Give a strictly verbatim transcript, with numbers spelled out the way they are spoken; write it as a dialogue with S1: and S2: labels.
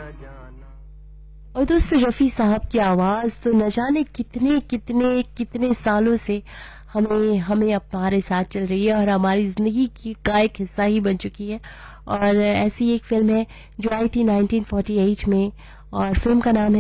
S1: और दोस्तों रफ़ी साहब की आवाज़ तो न जाने कितने कितने कितने सालों से हमें हमें अब हमारे साथ चल रही है और हमारी ज़िंदगी की का एक हिस्सा ही बन चुकी है। और ऐसी एक फिल्म है जो आई थी नाइनटीन फोर्टी एट में और फिल्म का नाम है